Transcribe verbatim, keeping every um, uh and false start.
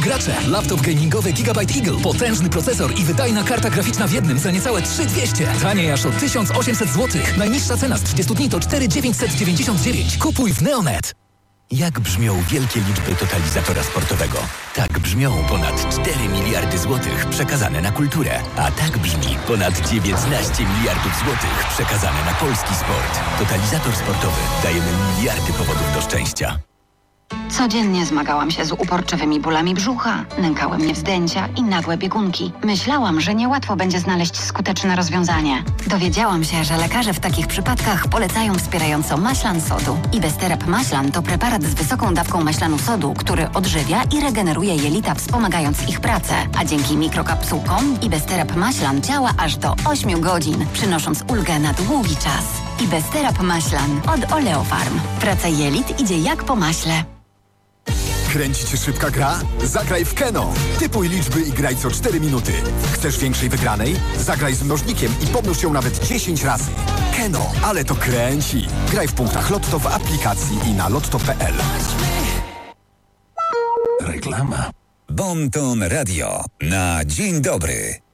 Gracze, laptop gamingowy Gigabyte Eagle, potężny procesor i wydajna karta graficzna w jednym za niecałe trzy tysiące dwieście. Taniej aż o tysiąc osiemset złotych. Najniższa cena z trzydziestu dni to cztery tysiące dziewięćset dziewięćdziesiąt dziewięć. Kupuj w Neonet. Jak brzmią wielkie liczby totalizatora sportowego? Tak brzmią ponad cztery miliardy złotych przekazane na kulturę. A tak brzmi ponad dziewiętnaście miliardów złotych przekazane na polski sport. Totalizator sportowy. Dajemy miliardy powodów do szczęścia. Codziennie zmagałam się z uporczywymi bólami brzucha, nękały mnie wzdęcia i nagłe biegunki. Myślałam, że niełatwo będzie znaleźć skuteczne rozwiązanie. Dowiedziałam się, że lekarze w takich przypadkach polecają wspierająco maślan sodu. Ibesterap maślan to preparat z wysoką dawką maślanu sodu, który odżywia i regeneruje jelita, wspomagając ich pracę. A dzięki mikrokapsułkom Ibesterap maślan działa aż do ośmiu godzin, przynosząc ulgę na długi czas. Ibesterap maślan od Oleofarm. Praca jelit idzie jak po maśle. Kręci cię szybka gra? Zagraj w Keno. Typuj liczby i graj co cztery minuty. Chcesz większej wygranej? Zagraj z mnożnikiem i pomnóż ją nawet dziesięć razy. Keno, ale to kręci. Graj w punktach Lotto w aplikacji i na lotto kropka p l. Reklama. Bon Ton Radio na dzień dobry.